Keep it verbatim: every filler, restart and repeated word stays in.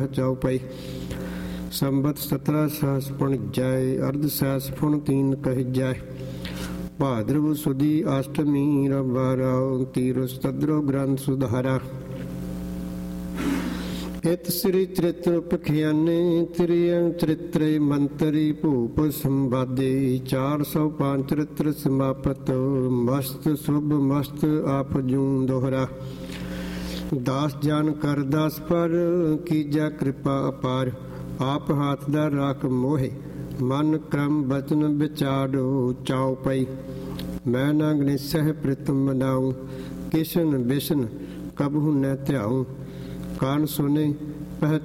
ਚੌਪਈ। ਸੰਬਤ ਸਤਰਾ ਸਹਸ ਪੁਣ ਜਾਏ, ਅਰਧ ਸਹਸ ਪੁਣ ਤੀਨ ਕਹਿ ਜਾਏ। ਭਾਦਰਵ ਸੁਦੀ ਅਸ਼ਟਮੀ ਰਵਾ ਰਾਉ, ਤੀਰੁ ਤਦਰੋ ਗ੍ਰੰਥ ਸੁਧਾਰਾ। ਇਤ ਸ੍ਰੀ ਚਰਿਤ੍ਰ ਪਖਿਆਨੇ, ਤ੍ਰਿਅੰ ਚਰਿਤ੍ਰੇ ਮੰਤਰੀ ਭੂਪ ਸੰਵਾਦੇ। ਚਾਰ ਸੌ ਪੰਜ ਚਰਿਤ੍ਰ ਸਮਾਪਤ, ਮਸਤ ਸੁਭ ਮਸਤ ਆਪ ਜੂੰ ਦੋਹਰਾ। ਦਾਸ ਜਾਨ ਕਰ ਦਾਸ ਪਰ, ਕੀਜਾ ਕਿਰਪਾ ਅਪਾਰ। ਆਪ ਹਾਥ ਦਾ ਰਾਖ ਮੋਹੇ, ਮਨ ਕਰਮ ਬਚਨ ਵਿਚਾਰੋ ਚੌਪਈ। ਮੈਂ ਨਾ ਗਣੇਸਹਿ ਪ੍ਰੀਤਮ ਮਨਾਉ, ਕਿਸ਼ਨ ਬਿਸ਼ਨ ਕਬਹੂ ਨ ਧਿਆਉ। ਕਾਨ ਸੁਨੇ ਪਹਿ